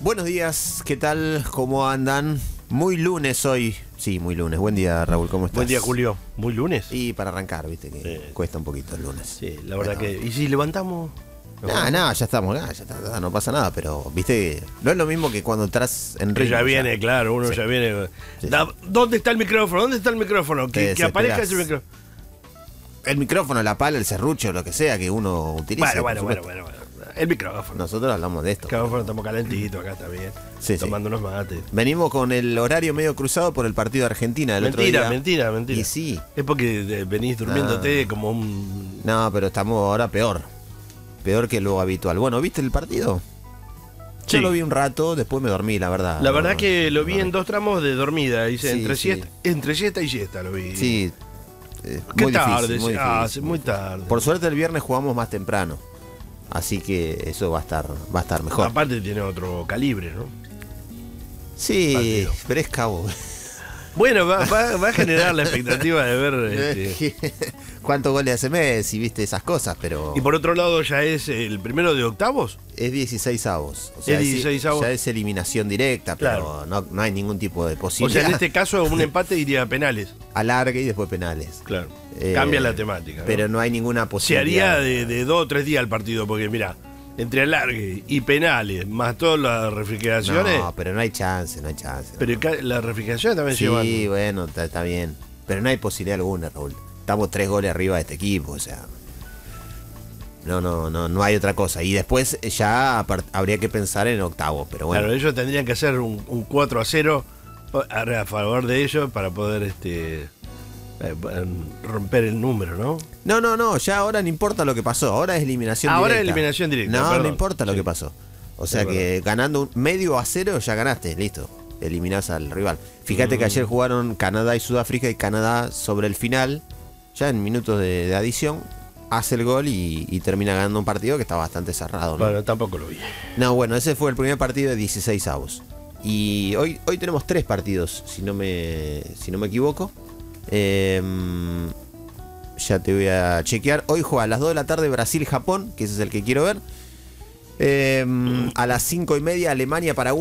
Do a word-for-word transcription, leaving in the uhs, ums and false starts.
Buenos días, ¿qué tal? ¿Cómo andan? Muy lunes hoy. Sí, muy lunes. Buen día, Raúl, ¿cómo estás? Buen día, Julio. ¿Muy lunes? Y para arrancar, viste que Sí. cuesta un poquito el lunes. Sí, la verdad Bueno. que... ¿Y si levantamos? No, no, ya estamos acá, ya está, no pasa nada, pero viste, no es lo mismo que cuando entras en Que ritmo. ya viene, ya. claro, uno Sí. ya viene. Sí, Da- ¿Dónde está el micrófono? ¿Dónde está el micrófono? Te Que, que aparezca ese desesperás. micrófono. El micrófono, la pala, el serrucho, lo que sea que uno utiliza. Bueno, por bueno, bueno, supuesto. bueno, bueno. El micrófono. Nosotros hablamos de esto. El micrófono, estamos calentitos acá, está bien. Sí, sí. Tomando unos mates. Venimos con el horario medio cruzado por el partido de Argentina del otro Mentira, día. mentira, mentira. Y sí. Es porque eh, venís durmiéndote Ah. como un... No, pero estamos ahora peor. Peor que lo habitual. Bueno, ¿viste el partido? Sí. Yo lo vi un rato, después me dormí, la verdad. La No, verdad que lo vi no, en dos tramos de dormida. Hice Sí, entre, sí. siesta, entre siesta y siesta lo vi. Sí. eh, Qué muy tarde, difícil, muy sí. Ah, difícil. sí, muy tarde. Por suerte el viernes jugamos más temprano. Así que eso va a estar, va a estar mejor. Aparte tiene otro calibre, ¿no? Sí, partido. pero es cabo. Bueno, va, va- va a generar la expectativa de ver. Este, ¿Cuántos goles hace Messi? Viste esas cosas, pero y por otro lado, ya es el primero de octavos. es dieciséis avos. O Es dieciséis avos. Ya es eliminación directa, pero Claro. no, no hay ningún tipo de O posibilidad. sea, en este caso, un empate iría a penales. Alargue y después penales. Claro. Eh, Cambia la temática. ¿no? Pero no hay ninguna Se posibilidad. haría de, de dos o tres días el partido, porque mira, entre alargue y penales, más todas las refrigeraciones. No, pero no hay chance, no hay chance. no. Pero ca- las refrigeraciones también Sí, llevan. bueno, está, está bien. Pero no hay posibilidad alguna, Raúl. Estamos tres goles arriba de este equipo, o sea. No, no, no, no hay otra cosa. Y después ya apart- habría que pensar en octavos, pero bueno. Claro, ellos tendrían que hacer un, un cuatro a cero a, a favor de ellos para poder este eh, romper el número, ¿no? No, no, no, ya ahora no importa lo que pasó. Ahora es eliminación Ahora directa. es eliminación directa, No, perdón. no importa lo Sí. que pasó. O sea Es que ganando un medio a cero ya ganaste, listo. Eliminás al rival. Fíjate Mm. que ayer jugaron Canadá y Sudáfrica y Canadá sobre el final, ya en minutos de, de adición, hace el gol y, y termina ganando un partido que está bastante cerrado, ¿no? Bueno, tampoco lo vi. No, bueno, ese fue el primer partido de dieciséis avos. Y hoy, hoy tenemos tres partidos, si no me, si no me equivoco. Eh, ya te voy a chequear. Hoy juega a las dos de la tarde Brasil-Japón, que ese es el que quiero ver. Eh, a las cinco y media Alemania-Paraguay.